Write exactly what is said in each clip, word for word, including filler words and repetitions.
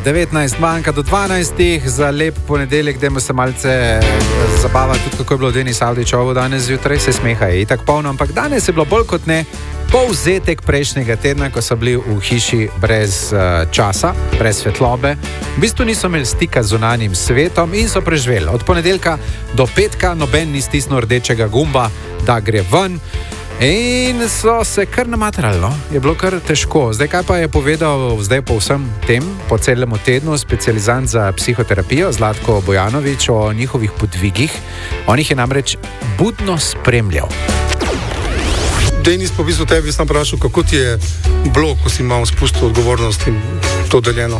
devetnajst manjka do dvanajstih, za lep ponedeljek, dajmo se malce zabavati, tudi kako je bilo Denis Avdićovo danes zjutraj, se smeha je itak polno, ampak danes je bilo bolj kot ne povzetek prejšnjega tedna, ko so bili v hiši brez uh, časa, brez svetlobe, v bistvu niso imeli stika z zunanjim svetom in so preživeli. Od ponedeljka do petka noben ni stisnil rdečega gumba, da gre ven. In so se kar namatrali, no? Je bilo kar težko. Zdaj, kaj pa je povedal zdaj po vsem tem, po celemu tednu, specializant za psihoterapijo Zlatko Bojanović o njihovih podvigih. On jih je namreč budno spremljal. Denis, po bistvu tebi sem vprašal, kako ti je bilo, ko si imel spustil odgovornost in to deljeno?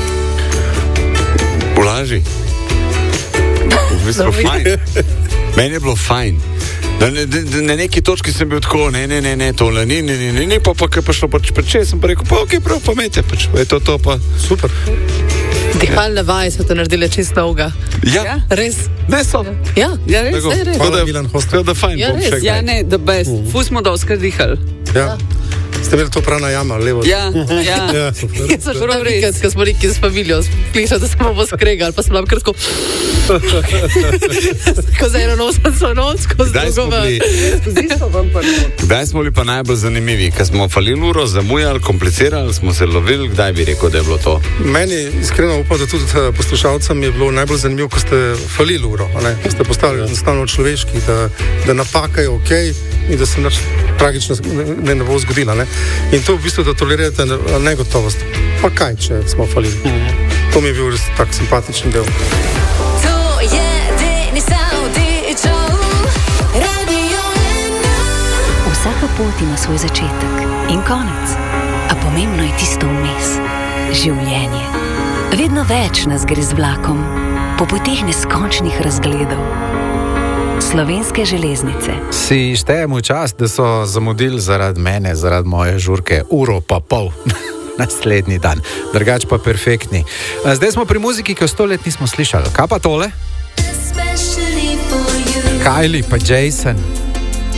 Ulaži. V bistvu fajn. Meni je bilo fajn. Na, na, na neki točki sem bil tako, ne, ne, ne, ne, tole, ni, ni, ni, ni, ni, pa pa, pa šlo pač preče, sem pa rekel, pa ok, prav, pa mete, pač, je to to, pa super. Dihalne vaje so to naredile čisto novega. Ja. Ja, res. Ne so. Ja, ja, res, Tako, ne, res. Tako da, tako da fajn. Ja, bom res. še Ja, kdaj. ne, the best. Uh. Ful smo doskrat dihali. Ja. Ste imeli to prana jama, levo? Ja, ja. Ja, super. Jaz sem že prav vikend, ko smo neki s familijo slišali, da se bomo skregali, pa sem bila kratko ko za eno nosenco noc, ko z Kdaj smo drugo bili, v... kdaj smo bili pa najbolj zanimivi? Kad smo falili uro, zamujali, komplicirali, smo se lovili, kdaj bi rekel, da je bilo to? Meni iskreno upam, da tudi eh, poslušalcem je bilo najbolj zanimivo, ko ste falili uro, a ne? Ko ste postali enostavno človeški, da, da napaka je ok in da se nič tragično ne, ne bo zgodila. Ne? In to v bistvu, da tolerirate negotovost. Pa kaj, če smo falili? To mi je bil res tak simpatičen del. To je Denis Avdićov, Radio ena. Vsaka pot ima svoj začetek in konec, a pomembno je tisto vmes. Življenje. Vedno več nas gre z vlakom, po poteh neskončnih razgledov. Slovenske železnice. Si štejemo čas, da so zamudili zaradi mene, zaradi moje žurke, uro pa pol. Naslednji dan. Drugač pa perfektni. Zdaj smo pri muziki, ki jo sto let nismo slišali. Kaj pa tole? Kylie pa Jason.